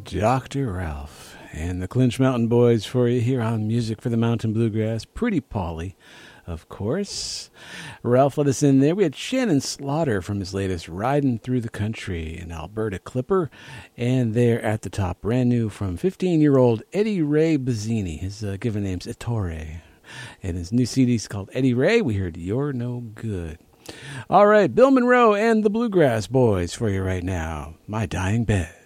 Dr. Ralph and the Clinch Mountain Boys for you here on Music for the Mountain Bluegrass. Pretty Polly, of course. Ralph let us in there. We had Shannon Slaughter from his latest Riding Through the Country, an Alberta Clipper. And there at the top, brand new from 15-year-old Eddie Ray Bazzini. His given name's Ettore. And his new CD is called Eddie Ray. We heard You're No Good. All right, Bill Monroe and the Bluegrass Boys for you right now. My Dying Bed.